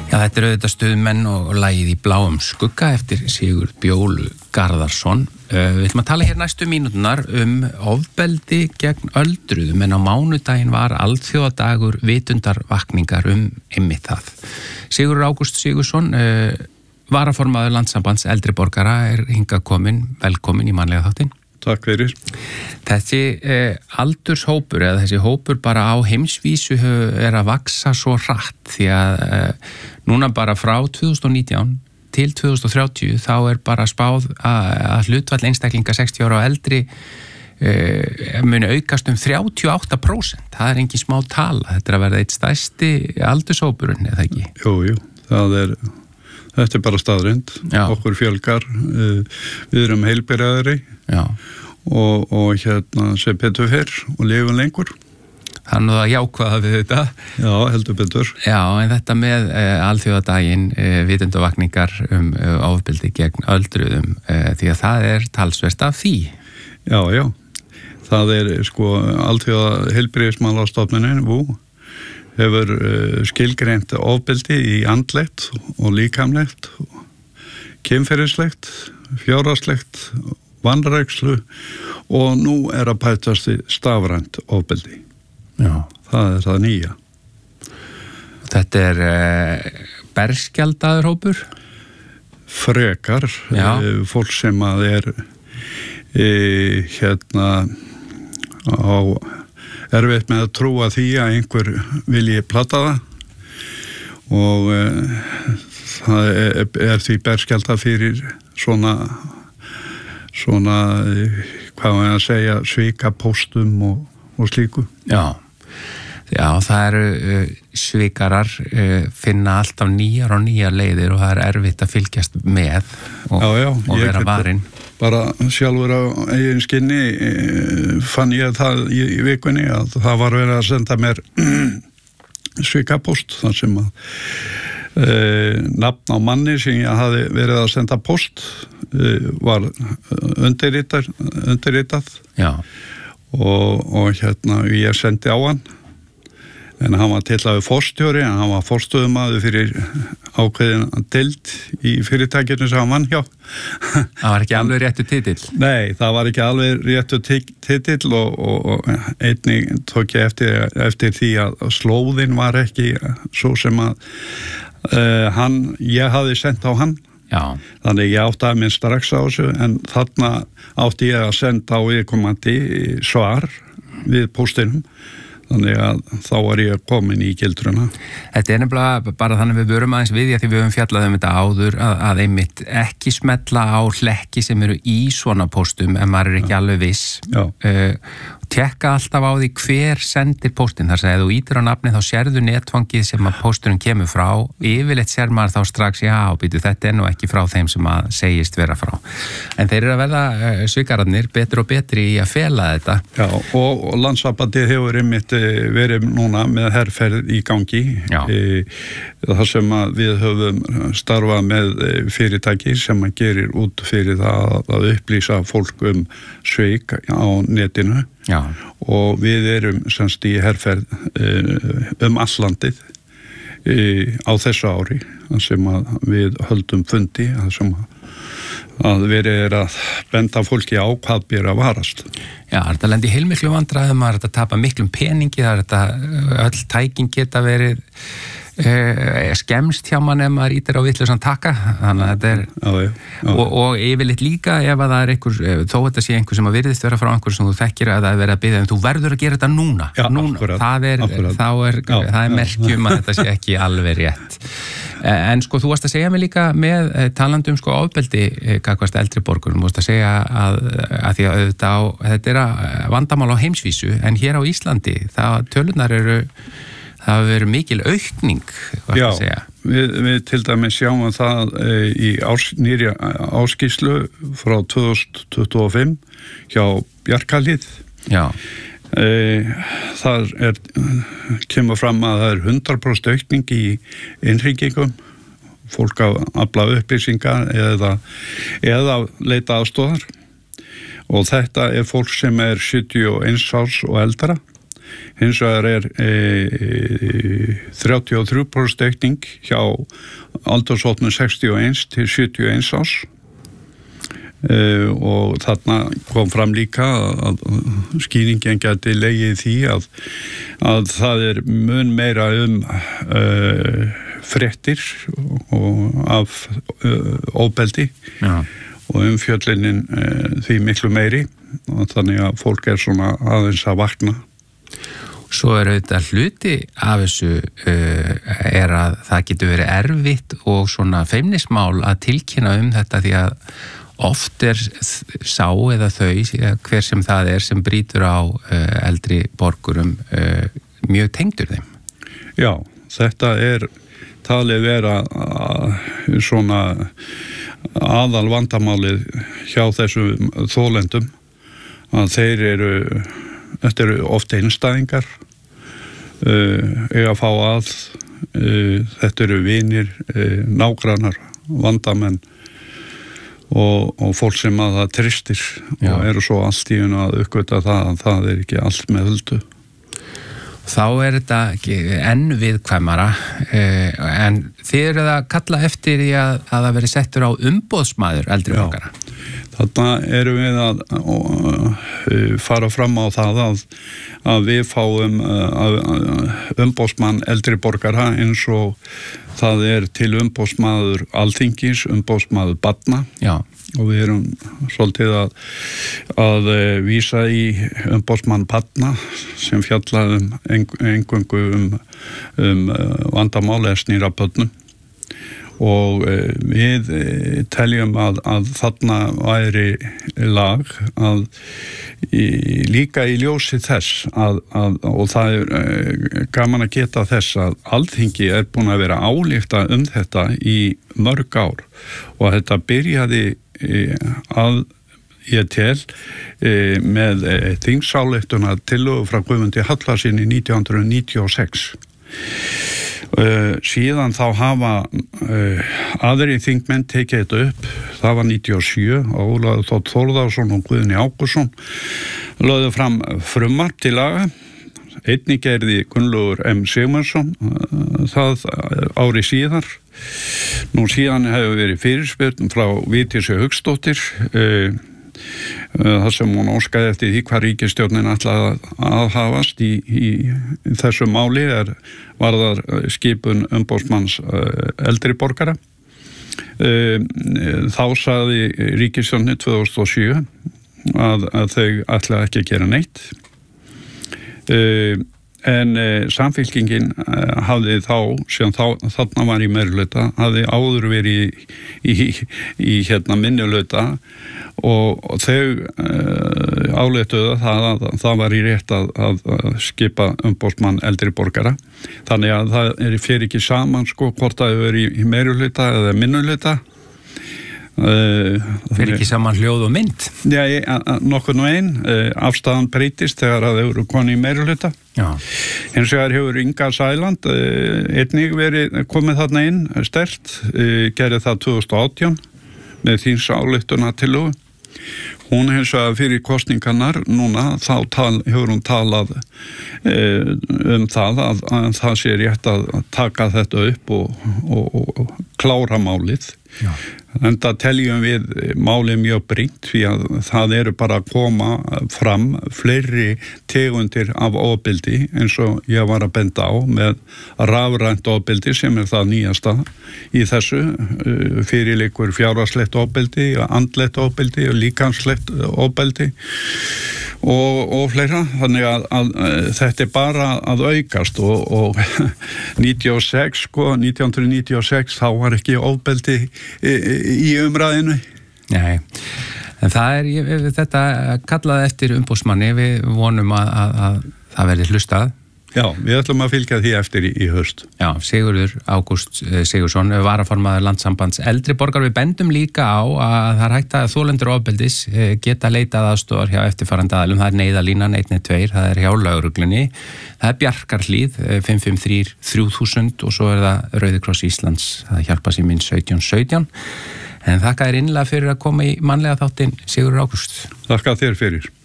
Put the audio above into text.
Já, þetta auðvitað Stuðmenn og lagið í bláum skugga eftir Sigurð Bjólu Garðarsson. Við ætlum að tala hér næstu mínúturnar ofbeldi gegn öldruðum, en á mánudaginn var alþjóðadagur vitundarvakningar einmitt það. Sigurður Ágúst Sigurðsson, varaformaður Landssambands eldri borgara, hingað komin, velkomin í mannlega þáttinn. Takk fyrir. Þessi aldurshópur, eða þessi hópur bara á heimsvísu að vaksa svo hratt, því að núna bara frá 2019 til 2030 þá bara spáð að hlutfall einstaklinga 60 ára og eldri muni aukast 38%. Það engin smá tala. Þetta að verða eitt stærsti aldurshópurinn, eða ekki? Jú, þetta bara staðrind. Okkur fjölgar, við erum heilbrigðari og sem betur fyrr og lifum lengur. Þannig að jákvæða við þetta. Já, heldur betur. Já, en þetta með alþjóðadaginn, vitundarvakningar ofbeldi gegn öldruðum, því að það talsvert af því. Já. Það alþjóða heilbrigðismálastofnunin, hefur skilgreint ofbeldi í andlegt og líkamlegt, kynferðislegt, fjárhagslegt, vanrækslu og nú að bætast í stafrænt ofbeldi. Já. Það það nýja. Þetta berskjaldaður hópur? Frekar, fólk sem að á erfitt með að trúa því að einhver vilji plata það og það því berskjaldað fyrir svona hvað maður að segja, svikapóstum og slíku. Já, það svikarar finna alltaf nýjar og nýjar leiðir og það erfitt að fylgjast með og vera varinn. Bara sjálfur á eigin skinni fann ég það í vikunni að það var verið að senda mér svikapóst þar sem að nafn á manni sem ég hafði verið að senda póst var undirritað. Já. Og ég sendi á hann, en hann var tillaður forstjóri, en hann var forstöðumaður fyrir ákveðin deild í fyrirtækinu sem hann vann hjá. Það var ekki alveg réttu titill? Nei, það var ekki alveg réttu titill og einnig tók ég eftir því að slóðin var ekki svo sem að ég hafði sendt á hann. Já. Þannig ég átti að minn strax á þessu, en þarna átti ég að senda á viðkomandi svar við póstinum. Þannig að þá var ég komin í gildruna. Þetta nefnilega bara þannig við vörum aðeins við, því við höfum fjallað þetta áður, að einmitt ekki smetla á hlekki sem eru í svona póstum en maður ekki alveg viss. Tekka alltaf á því hver sendir póstin. Þar að þú ítir á nafni þá sérðu netfangið sem að pósturinn kemur frá. Yfirleitt sér maður þá strax, þetta nú ekki frá þeim sem að segist vera frá. En þeir eru að verða svikararnir betur og betri í að fela þetta. Já, og Landssambandið hefur einmitt verið núna með herferð í gangi. Þar sem að við höfum starfað með fyrirtæki sem að gerir út fyrir það að upplýsa fólk svik á netinu. Já. Og við erum semst í herferð allandið á þessu ári, sem að við höldum fundi, sem að verið að benda fólki á hvað ber að varast. Já, þetta lendi heilmiklu vandræðum, það þetta tapa miklum peningi, það þetta öll tæking geta verið skemmst hjá mann ef maður ítir á vitlausan taka, þannig að þetta og yfirleitt líka ef að það einhver, þó þetta sé einhver sem að virðist vera frá einhver sem þú þekkir að það verið að biðja þú verður að gera þetta núna. Akkurat. Það er merkjum að þetta sé ekki alveg rétt. En þú varst að segja mig líka með talandum ofbeldi gagnvart eldri borgurum, þú varst að segja að því að þetta vandamál á heimsvísu, en hér á Íslandi tölurnar það hefur verið mikil aukning, Já, við til dæmis sjáum það í nýri áskýrslu frá 2025 hjá Bjarkarhlíð. Já. Það kemur fram að það 100% aukning í innhringingum, fólk að afla upplýsingar eða leita aðstoðar, og þetta fólk sem 71 árs og eldra. hins vegar 33% aukning hjá aldurshópnum 61 til 71 árs. Og þarna kom fram líka að skýringin gæti legið því að það mun meira fréttir og af ofbeldi og umfjöllunin því miklu meiri og þannig að fólk svona aðeins að vakna. Svo auðvitað hluti af þessu að það getur verið erfitt og svona feimnismál að tilkynna þetta því að oft sá eða þau, hver sem það sem brýtur á eldri borgurum mjög tengdur þeim. Já, þetta talið vera svona aðal vandamálið hjá þessum þolendum að þetta eru oft einstæðingar eiga að fá þetta eru vinir, nágrannar, vandamenn og fólk sem að það tristir og eru svo allt í að uppgöta að það ekki allt með huldu. Þá þetta ekki enn viðkvæmara en þið eru að kalla eftir því að það veri settur á umboðsmaður eldri borgara. Þarna erum við að fara fram á það að við fáum umboðsmann eldri borgara eins og það til umboðsmaður Alþingis, umboðsmaður barna. Já. Og við erum svolítið að vísa í umboðsmann barna sem fjallaði eingöngu vandamál snýr að börnum. Og við teljum að þarna væri lag að líka í ljósi þess og það gaman að geta þess að Alþingi búin að vera álykta þetta í mörg ár og þetta byrjaði að ég tel með þingsályktuna tillögu frá Guðmundi Hallvarðssyni 1996. Síðan þá hafa aðrir þingmenn tekið þetta upp, það var 97 og Ólafur Þór Þórðarson og Guðni Ágústsson lögðu fram frumvarp til laga. Einnig gerði Gunnlaugur M. Sigmarsson það ári síðar. Nú síðan hefur verið fyrirspurn frá Vigdísi Hauksdóttir þar sem hún óskaði eftir því hvað ríkisstjórnin ætlaði að hafast í þessu máli varðar skipun umboðsmanns eldri borgara. Þá sagði ríkisstjórnin 2007 að þau ætlaði ekki að gera neitt. En Samfylkingin hafði þá, sem þarna var í meirihluta, hafði áður verið í minnihluta og þau ályktuðu að það var í rétt að skipa umboðsmann eldri borgara. Þannig að það fer ekki saman hvort það hefur verið í meirihluta eða minnihluta. Fyrir ekki saman hljóð og mynd? Já, nokkurn veginn. Afstæðan breytist þegar að þau eru koni í meirihluta. Hins vegar hefur Inga Sæland einnig verið komið þarna inn sterkt, gerði það 2018 með þingsályktuna tillögu. Hún hins vegar fyrir kosningarnar núna þá hefur hún talað það að það sé rétt að taka þetta upp og klára málið. En það teljum við málið mjög brýnt því að það eru bara að koma fram fleiri tegundir af ofbeldi eins og ég var að benda á með rafrænt ofbeldi sem það nýjasta í þessu fyrirleikur fjárhagslegt ofbeldi, andlegt ofbeldi og líkamslegt ofbeldi og fleira. Þannig að þetta bara að aukast og 1996 þá var ekki ofbeldi í umræðinu. Nei, en þetta kallaði eftir umboðsmanni, við vonum að það verði hlustað. Já, við ætlum að fylgja því eftir í haust. Já, Sigurður Ágúst Sigurðsson, varaformaður Landssambands eldri borgar. Við bendum líka á að það hægt að þolendur ofbeldis geta leitað aðstoðar hjá eftirfarandi aðilum. Það neyðalínan 112, það hjá lögreglunni, það Bjarkarhlíð 553-3000 og svo það Rauði kross Íslands, það hjálparsíminn 1717. En þakka þér innilega fyrir að koma í mannlega þáttinn, Sigurður Ágúst. Þakka þér fyrir.